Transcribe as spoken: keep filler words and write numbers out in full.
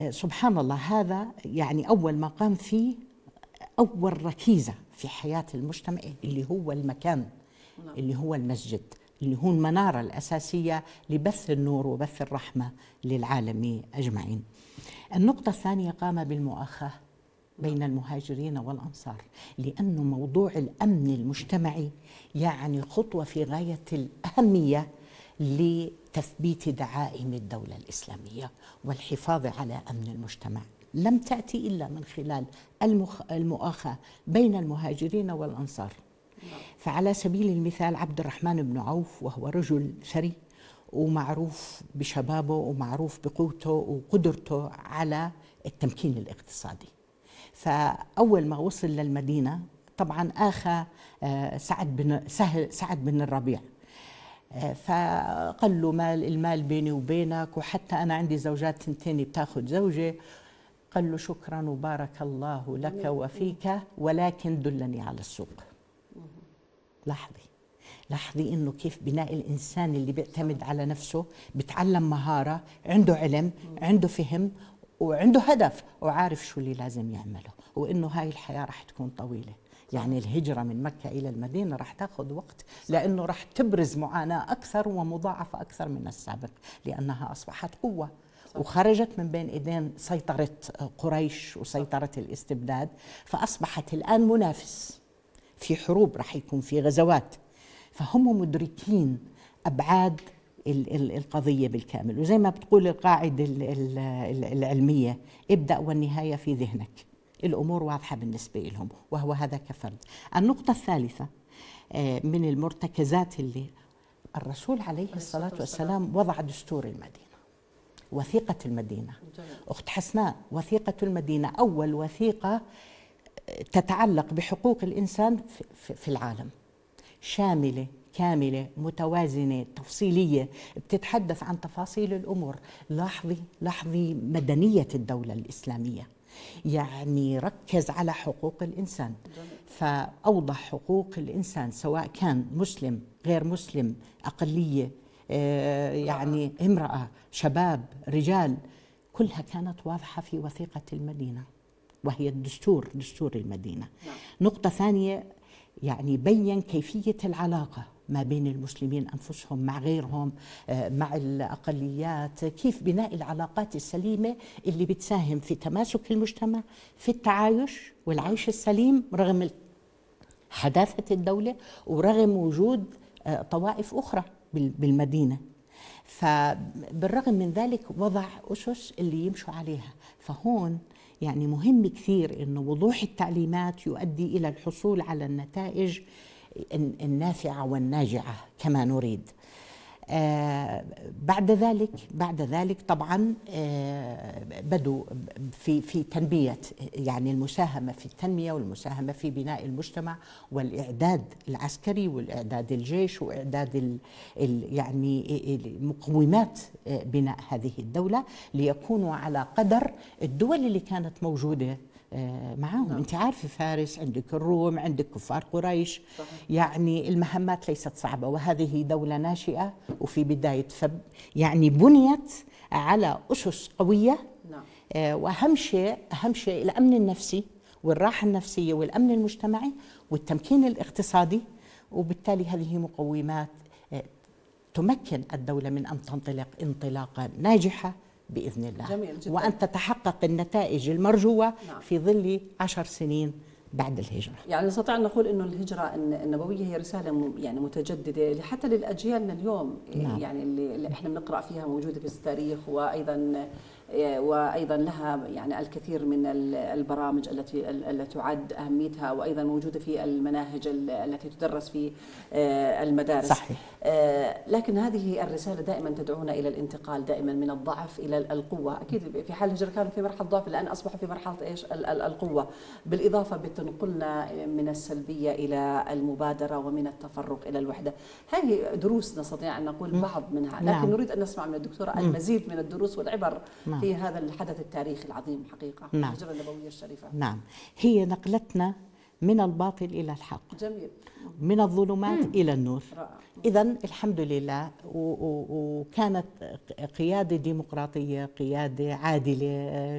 سبحان الله، هذا يعني أول ما قام فيه أول ركيزة في حياة المجتمع اللي هو المكان، اللي هو المسجد، اللي هو المنارة الأساسية لبث النور وبث الرحمة للعالم أجمعين. النقطة الثانية، قام بالمؤاخاة بين المهاجرين والأنصار، لأنه موضوع الأمن المجتمعي يعني خطوة في غاية الأهمية لتثبيت دعائم الدولة الإسلامية والحفاظ على أمن المجتمع. لم تأتي إلا من خلال المؤاخاة بين المهاجرين والأنصار. فعلى سبيل المثال عبد الرحمن بن عوف، وهو رجل ثري ومعروف بشبابه ومعروف بقوته وقدرته على التمكين الاقتصادي، فأول ما وصل للمدينة طبعا آخى سعد بن سهل سعد بن الربيع، فقال له مال المال بيني وبينك، وحتى أنا عندي زوجات ثنتين بتاخذ زوجة. قال له شكرا وبارك الله لك وفيك، ولكن دلني على السوق. لاحظي لاحظي انه كيف بناء الانسان اللي بيعتمد على نفسه، بتعلم مهاره، عنده علم، عنده فهم، وعنده هدف، وعارف شو اللي لازم يعمله، وانه هاي الحياه رح تكون طويله. يعني الهجره من مكه الى المدينه رح تاخذ وقت، لانه رح تبرز معاناه اكثر ومضاعفه اكثر من السابق، لانها اصبحت قوه وخرجت من بين ايدين سيطره قريش وسيطره الاستبداد، فاصبحت الان منافس في حروب، رح يكون في غزوات، فهم مدركين أبعاد القضية بالكامل. وزي ما بتقول القاعدة العلمية، ابدأ والنهاية في ذهنك، الأمور واضحة بالنسبة لهم، وهو هذا كفرد. النقطة الثالثة من المرتكزات اللي الرسول عليه الصلاة والسلام وضع دستور المدينة، وثيقة المدينة. أخت حسناء، وثيقة المدينة أول وثيقة تتعلق بحقوق الإنسان في العالم، شاملة كاملة متوازنة تفصيلية، بتتحدث عن تفاصيل الأمور. لاحظي لاحظي مدنية الدولة الإسلامية، يعني ركز على حقوق الإنسان، فأوضح حقوق الإنسان سواء كان مسلم غير مسلم، أقلية، يعني امرأة، شباب، رجال، كلها كانت واضحة في وثيقة المدينة، وهي الدستور، دستور المدينة. نعم. نقطة ثانية، يعني بين كيفية العلاقة ما بين المسلمين أنفسهم مع غيرهم، مع الأقليات، كيف بناء العلاقات السليمة اللي بتساهم في تماسك المجتمع، في التعايش والعيش السليم رغم حداثة الدولة ورغم وجود طوائف أخرى بالمدينة. فبالرغم من ذلك وضع أسس اللي يمشوا عليها. فهون يعني مهم كثير أنه وضوح التعليمات يؤدي إلى الحصول على النتائج النافعة والناجعة كما نريد. آه بعد ذلك بعد ذلك طبعا آه بدوا في في تنمية، يعني المساهمة في التنمية والمساهمة في بناء المجتمع والإعداد العسكري والإعداد الجيش وإعداد ال ال يعني مقومات بناء هذه الدولة ليكونوا على قدر الدول اللي كانت موجودة معهم. نعم. انت عارفه فارس، عندك الروم، عندك كفار قريش. صحيح. يعني المهمات ليست صعبه، وهذه دوله ناشئه وفي بدايه فب، يعني بنيت على اسس قويه. نعم. آه واهم شيء اهم شيء الامن النفسي والراحه النفسيه والامن المجتمعي والتمكين الاقتصادي، وبالتالي هذه مقومات آه تمكن الدوله من ان تنطلق انطلاقه ناجحه بإذن الله. جميل جدا. وأن تتحقق النتائج المرجوة. نعم. في ظل عشر سنين بعد الهجرة. يعني نستطيع أن نقول أنه الهجرة النبوية هي رسالة يعني متجددة حتى للأجيالنا اليوم. نعم. يعني اللي احنا بنقرأ فيها موجودة في التاريخ، وأيضا وايضا لها يعني الكثير من البرامج التي التي تعد اهميتها، وايضا موجوده في المناهج التي تدرس في المدارس. صحيح. لكن هذه الرساله دائما تدعونا الى الانتقال دائما من الضعف الى القوه. اكيد في حال الهجره كانوا في مرحله ضعف، الان اصبحوا في مرحله ايش؟ القوه، بالاضافه بتنقلنا من السلبيه الى المبادره ومن التفرق الى الوحده. هذه دروس نستطيع ان نقول بعض منها، لكن نعم. نريد ان نسمع من الدكتوره المزيد من الدروس والعبر. نعم. في هذا الحدث التاريخي العظيم حقيقة. نعم. الهجرة النبوية الشريفة. نعم، هي نقلتنا من الباطل إلى الحق، جميل. من الظلمات مم. إلى النور. رائع. إذا الحمد لله، وكانت قيادة ديمقراطية، قيادة عادلة،